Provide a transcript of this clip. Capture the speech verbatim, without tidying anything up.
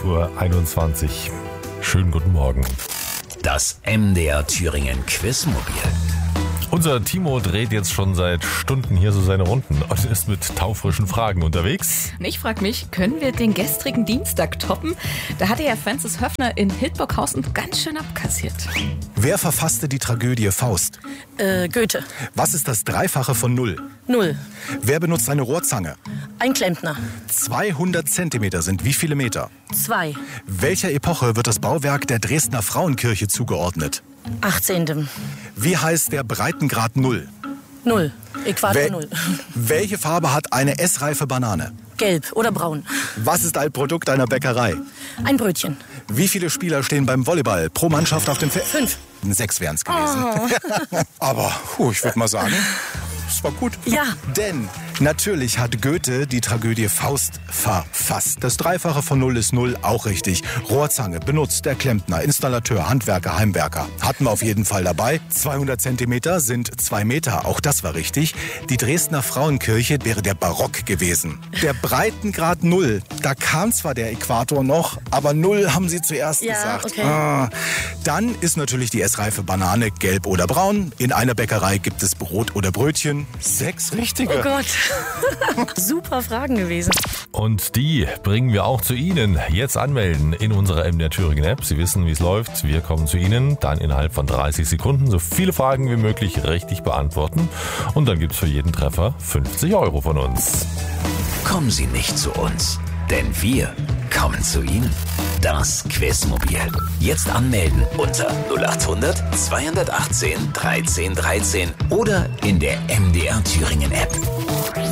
elf Uhr einundzwanzig. Schönen guten Morgen. Das M D R Thüringen Quizmobil. Unser Timo dreht jetzt schon seit Stunden hier so seine Runden und ist mit taufrischen Fragen unterwegs. Ich frage mich, können wir den gestrigen Dienstag toppen? Da hatte ja Francis Höffner in Hildburghausen ganz schön abkassiert. Wer verfasste die Tragödie Faust? Äh, Goethe. Was ist das Dreifache von Null? Null. Wer benutzt eine Rohrzange? Ein Klempner. zweihundert Zentimeter sind wie viele Meter? Zwei. Welcher Epoche wird das Bauwerk der Dresdner Frauenkirche zugeordnet? Achtzehnte. Wie heißt der Breitengrad Null? Null. Äquator Wel- Null. Welche Farbe hat eine essreife Banane? Gelb oder braun. Was ist ein Produkt einer Bäckerei? Ein Brötchen. Wie viele Spieler stehen beim Volleyball pro Mannschaft auf dem Feld? Fünf. Sechs wären es gewesen. Aber puh, ich würde mal sagen, es war gut. Ja. Denn natürlich hat Goethe die Tragödie Faust verfasst. Das Dreifache von Null ist Null, auch richtig. Rohrzange benutzt der Klempner, Installateur, Handwerker, Heimwerker. Hatten wir auf jeden Fall dabei. zweihundert Zentimeter sind zwei Meter, auch das war richtig. Die Dresdner Frauenkirche wäre der Barock gewesen. Der Breitengrad Null, da kam zwar der Äquator noch, aber Null haben sie zuerst Ja, gesagt. okay. Ah. Dann ist natürlich die essreife Banane gelb oder braun. In einer Bäckerei gibt es Brot oder Brötchen. Sechs richtige. Oh Gott. Super Fragen gewesen. Und die bringen wir auch zu Ihnen. Jetzt anmelden in unserer M D R Thüringen App. Sie wissen, wie es läuft. Wir kommen zu Ihnen, dann innerhalb von dreißig Sekunden so viele Fragen wie möglich richtig beantworten. Und dann gibt es für jeden Treffer fünfzig Euro von uns. Kommen Sie nicht zu uns, denn wir kommen zu Ihnen. Das Quizmobil. Jetzt anmelden unter null acht hundert zweihundertachtzehn dreizehn dreizehn oder in der M D R Thüringen App.